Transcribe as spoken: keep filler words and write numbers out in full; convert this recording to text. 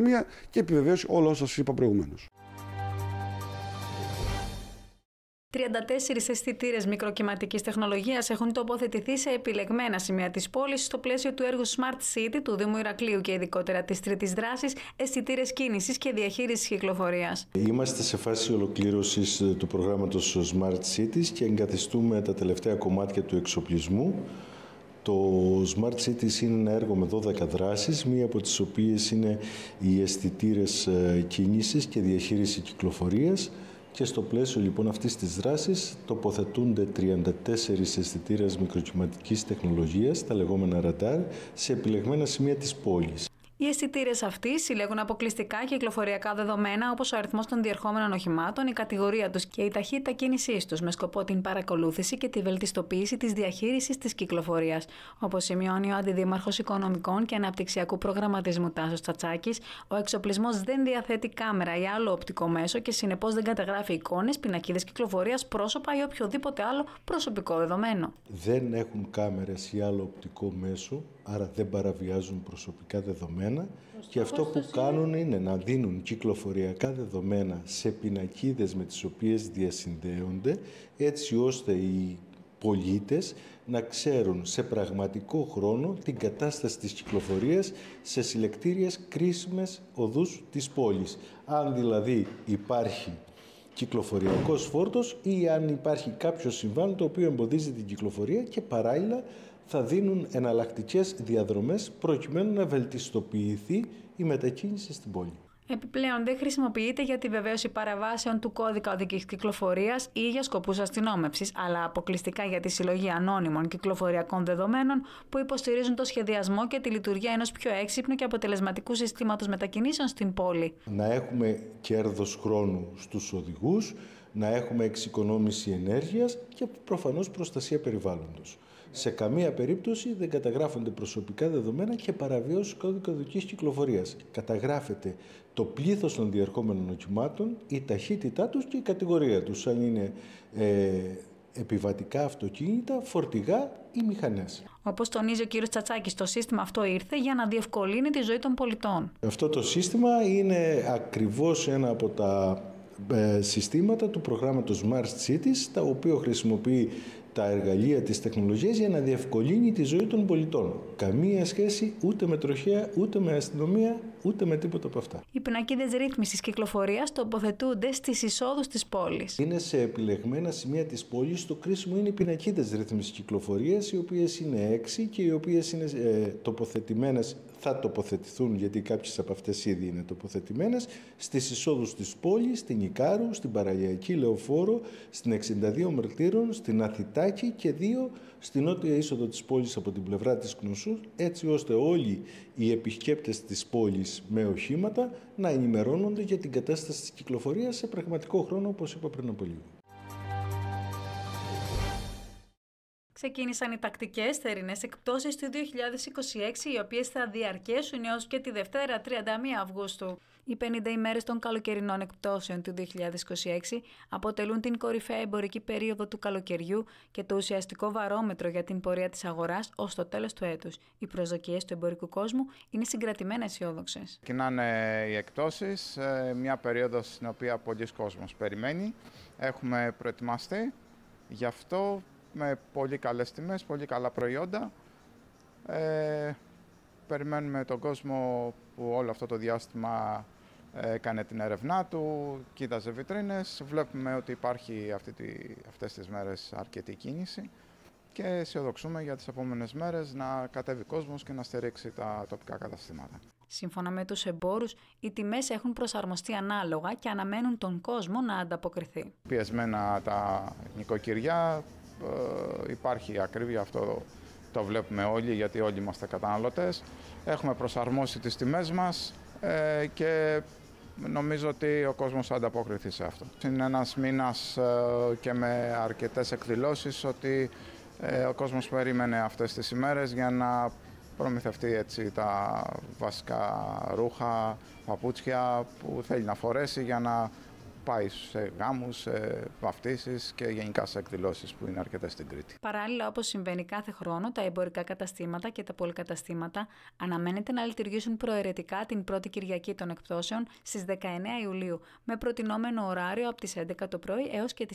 αστυνομία και επιβεβαίωση όλα όσα σας είπα προηγουμένως. τριάντα τέσσερις αισθητήρες μικροκυματικής τεχνολογίας έχουν τοποθετηθεί σε επιλεγμένα σημεία της πόλης στο πλαίσιο του έργου Smart City του Δήμου Ηρακλείου και ειδικότερα της τρίτης δράσης αισθητήρες κίνησης και διαχείρισης κυκλοφορίας. Είμαστε σε φάση ολοκλήρωσης του προγράμματος Smart Cities και εγκαθιστούμε τα τελευταία κομμάτια του εξοπλισμού. Το Smart Cities είναι ένα έργο με δώδεκα δράσεις, μία από τις οποίες είναι οι αισθητήρες κίνησης και διαχείριση κυκλοφορίας. Και στο πλαίσιο λοιπόν αυτής της δράσης τοποθετούνται τριάντα τέσσερις αισθητήρες μικροκυματικής τεχνολογίας, τα λεγόμενα ραντάρ, σε επιλεγμένα σημεία της πόλης. Οι αισθητήρες αυτοί συλλέγουν αποκλειστικά κυκλοφοριακά δεδομένα όπως ο αριθμός των διερχόμενων οχημάτων, η κατηγορία τους και η ταχύτητα κίνησής τους, με σκοπό την παρακολούθηση και τη βελτιστοποίηση της διαχείρισης της κυκλοφορίας. Όπως σημειώνει ο Αντιδήμαρχος Οικονομικών και Αναπτυξιακού Προγραμματισμού Τάσος Τσατσάκης, ο εξοπλισμός δεν διαθέτει κάμερα ή άλλο οπτικό μέσο και συνεπώς δεν καταγράφει εικόνες, πινακίδες κυκλοφορίας, πρόσωπα ή οποιοδήποτε άλλο προσωπικό δεδομένο. Δεν έχουν κάμερες ή άλλο οπτικό μέσο, άρα δεν παραβιάζουν προσωπικά δεδομένα. Και αυτό που κάνουν είναι να δίνουν κυκλοφοριακά δεδομένα σε πινακίδες με τις οποίες διασυνδέονται, έτσι ώστε οι πολίτες να ξέρουν σε πραγματικό χρόνο την κατάσταση της κυκλοφορίας σε συλλεκτήριες κρίσιμες οδούς της πόλης. Αν δηλαδή υπάρχει κυκλοφοριακός φόρτος ή αν υπάρχει κάποιο συμβάν το οποίο εμποδίζει την κυκλοφορία, και παράλληλα θα δίνουν εναλλακτικές διαδρομές προκειμένου να βελτιστοποιηθεί η μετακίνηση στην πόλη. Επιπλέον, δεν χρησιμοποιείται για τη βεβαίωση παραβάσεων του κώδικα οδικής κυκλοφορίας ή για σκοπούς αστυνόμευσης, αλλά αποκλειστικά για τη συλλογή ανώνυμων κυκλοφοριακών δεδομένων που υποστηρίζουν το σχεδιασμό και τη λειτουργία ενός πιο έξυπνου και αποτελεσματικού συστήματος μετακινήσεων στην πόλη. Να έχουμε κέρδος χρόνου στους οδηγούς, να έχουμε εξοικονόμηση ενέργειας και προφανώς προστασία περιβάλλοντος. Σε καμία περίπτωση δεν καταγράφονται προσωπικά δεδομένα και παραβίαση κώδικα οδικής κυκλοφορίας. Καταγράφεται το πλήθος των διερχόμενων οχημάτων, η ταχύτητά τους και η κατηγορία τους, αν είναι ε, επιβατικά αυτοκίνητα, φορτηγά ή μηχανές. Όπως τονίζει ο κ. Τσατσάκης, το σύστημα αυτό ήρθε για να διευκολύνει τη ζωή των πολιτών. Αυτό το σύστημα είναι ακριβώς ένα από τα ε, συστήματα του προγράμματος Smart Cities, τα οποία χρησιμοποιεί τα εργαλεία της τεχνολογίας για να διευκολύνει τη ζωή των πολιτών. Καμία σχέση ούτε με τροχέα, ούτε με αστυνομία, ούτε με τίποτα από αυτά. Οι πινακίδες ρύθμισης κυκλοφορίας τοποθετούνται στις εισόδους της πόλης. Είναι σε επιλεγμένα σημεία της πόλης. Το κρίσιμο είναι οι πινακίδες ρύθμισης κυκλοφορίας, οι οποίες είναι έξι και οι οποίες είναι ε, τοποθετημένες, θα τοποθετηθούν, γιατί κάποιες από αυτές ήδη είναι τοποθετημένες, στις εισόδους της πόλης, στην Ικάρου, στην Παραλιακή Λεωφόρο, στην εξήντα δύο Μερτήρων, στην Αθητάκη και δύο στην νότια είσοδο της πόλης από την πλευρά της Κνωσού, έτσι ώστε όλοι οι επισκέπτες της πόλης με οχήματα να ενημερώνονται για την κατάσταση της κυκλοφορίας σε πραγματικό χρόνο, όπως είπα πριν από λίγο. Ξεκίνησαν οι τακτικές θερινές εκπτώσεις του δύο χιλιάδες είκοσι έξι, οι οποίες θα διαρκέσουν έως και τη Δευτέρα τριάντα μία Αυγούστου. Οι πενήντα ημέρες των καλοκαιρινών εκπτώσεων του δύο χιλιάδες είκοσι έξι αποτελούν την κορυφαία εμπορική περίοδο του καλοκαιριού και το ουσιαστικό βαρόμετρο για την πορεία της αγοράς ως το τέλος του έτους. Οι προσδοκίες του εμπορικού κόσμου είναι συγκρατημένα αισιόδοξες. Ξεκινάνε οι εκπτώσεις, μια περίοδος στην οποία πολλοί κόσμος περιμένει. Έχουμε προετοιμαστεί γι' αυτό με πολύ καλές τιμές, πολύ καλά προϊόντα. Ε, περιμένουμε τον κόσμο που όλο αυτό το διάστημα έκανε την έρευνά του, κοίταζε βιτρίνες. Βλέπουμε ότι υπάρχει αυτή τη, αυτές τις μέρες αρκετή κίνηση και αισιοδοξούμε για τις επόμενες μέρες να κατέβει κόσμος και να στηρίξει τα τοπικά καταστήματα. Σύμφωνα με τους εμπόρους, οι τιμές έχουν προσαρμοστεί ανάλογα και αναμένουν τον κόσμο να ανταποκριθεί. Πιεσμένα τα νοικοκυριά, ε, υπάρχει ακρίβεια, αυτό το βλέπουμε όλοι, γιατί όλοι είμαστε καταναλωτές. Έχουμε προσαρμόσει τις τιμές μας ε, και νομίζω ότι ο κόσμος θα ανταποκριθεί σε αυτό. Είναι ένας μήνας ε, και με αρκετές εκδηλώσεις ότι ε, ο κόσμος περίμενε αυτές τις ημέρες για να προμηθευτεί έτσι τα βασικά ρούχα, παπούτσια που θέλει να φορέσει για να πάει σε γάμους, σε βαφτίσεις και γενικά σε εκδηλώσεις που είναι αρκετές στην Κρήτη. Παράλληλα, όπως συμβαίνει κάθε χρόνο, τα εμπορικά καταστήματα και τα πολυκαταστήματα αναμένεται να λειτουργήσουν προαιρετικά την πρώτη Κυριακή των εκπτώσεων στις δεκαεννέα Ιουλίου, με προτινόμενο ωράριο από τις έντεκα το πρωί έως και τις